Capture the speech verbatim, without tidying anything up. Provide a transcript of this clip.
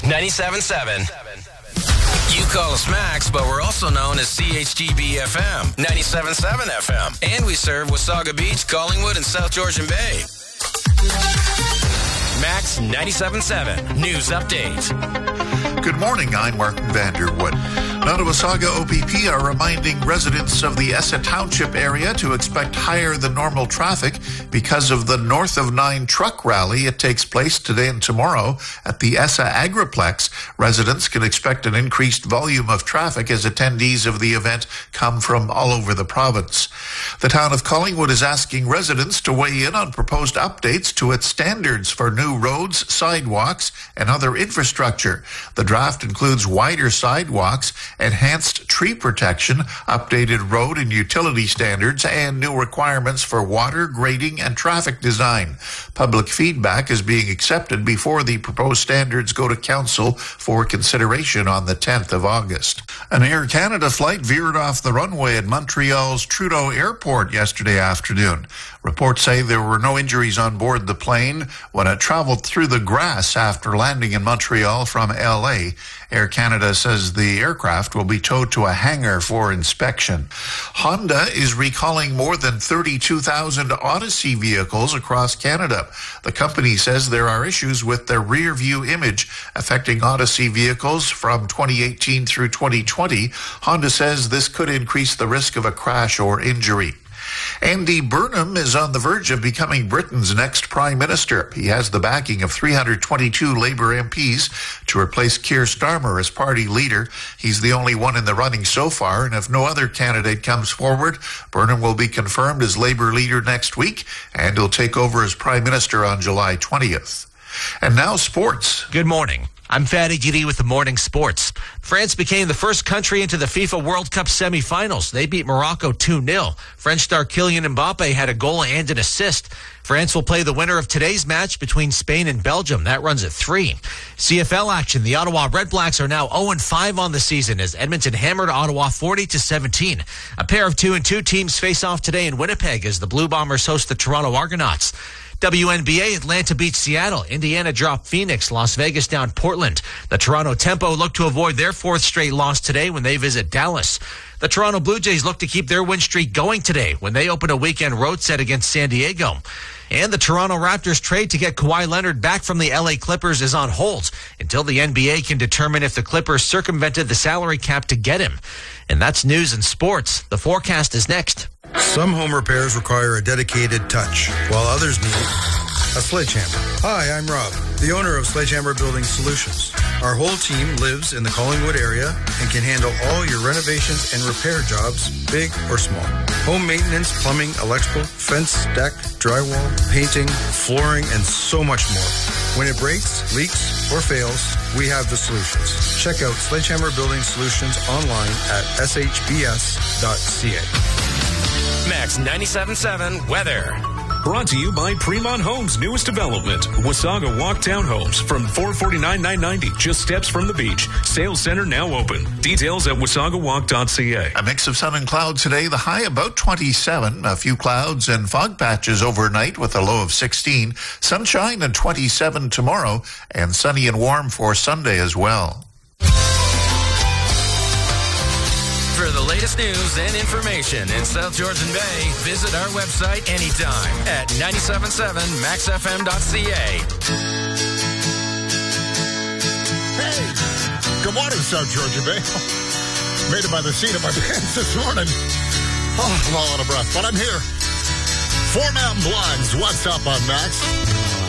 ninety-seven point seven. You call us Max, but we're also known as C H G B F M, ninety-seven point seven F M. And we serve Wasaga Beach, Collingwood, and South Georgian Bay. Max ninety-seven point seven News Update. Good morning, I'm Martin Vanderwood. Nottawasaga O P P are reminding residents of the Essa Township area to expect higher than normal traffic because of the North of Nine truck rally. It takes place today and tomorrow at the Essa Agriplex. Residents can expect an increased volume of traffic as attendees of the event come from all over the province. The town of Collingwood is asking residents to weigh in on proposed updates to its standards for new roads, sidewalks, and other infrastructure. The draft includes wider sidewalks, enhanced tree protection, updated road and utility standards, and new requirements for water, grading, and traffic design. Public feedback is being accepted before the proposed standards go to council for consideration on the tenth of August. An Air Canada flight veered off the runway at Montreal's Trudeau Airport yesterday afternoon. Reports say there were no injuries on board the plane when it traveled through the grass after landing in Montreal from L A. Air Canada says the aircraft will be towed to a hangar for inspection. Honda is recalling more than thirty-two thousand Odyssey vehicles across Canada. The company says there are issues with their rear view image affecting Odyssey vehicles from twenty eighteen through twenty twenty. Honda says this could increase the risk of a crash or injury. Andy Burnham is on the verge of becoming Britain's next Prime Minister. He has the backing of three hundred twenty-two Labour M Ps to replace Keir Starmer as party leader. He's the only one in the running so far, and if no other candidate comes forward, Burnham will be confirmed as Labour leader next week, and he'll take over as Prime Minister on July twentieth. And now sports. Good morning. I'm Fatty Giddy with the morning sports. France became the first country into the FIFA World Cup semifinals. They beat Morocco two nil. French star Kylian Mbappe had a goal and an assist. France will play the winner of today's match between Spain and Belgium. That runs at three. C F L action. The Ottawa Red Blacks are now oh and five on the season as Edmonton hammered Ottawa forty to seventeen. A pair of two and two teams face off today in Winnipeg as the Blue Bombers host the Toronto Argonauts. W N B A, Atlanta beats Seattle. Indiana dropped Phoenix. Las Vegas down Portland. The Toronto Tempo look to avoid their fourth straight loss today when they visit Dallas. The Toronto Blue Jays look to keep their win streak going today when they open a weekend road set against San Diego. And the Toronto Raptors trade to get Kawhi Leonard back from the L A Clippers is on hold until the N B A can determine if the Clippers circumvented the salary cap to get him. And that's news and sports. The forecast is next. Some home repairs require a dedicated touch, while others need a sledgehammer. Hi, I'm Rob, the owner of Sledgehammer Building Solutions. Our whole team lives in the Collingwood area and can handle all your renovations and repair jobs, big or small. Home maintenance, plumbing, electrical, fence, deck, drywall, painting, flooring, and so much more. When it breaks, leaks, or fails, we have the solutions. Check out Sledgehammer Building Solutions online at s h b s dot c a. Max ninety-seven point seven weather. Brought to you by Fremont Homes' newest development, Wasaga Walk Townhomes from four forty-nine nine ninety, just steps from the beach. Sales center now open. Details at wasaga walk dot c a. A mix of sun and clouds today. The high about twenty-seven. A few clouds and fog patches overnight with a low of sixteen. Sunshine and twenty-seven tomorrow, and sunny and warm for Sunday as well. For the latest news and information in South Georgian Bay, visit our website anytime at ninety-seven point seven max f m dot c a. Hey, good morning, South Georgian Bay. Made it by the seat of my pants this morning. Oh, I'm all out of breath, but I'm here. Four Mountain Blondes, what's up on Max?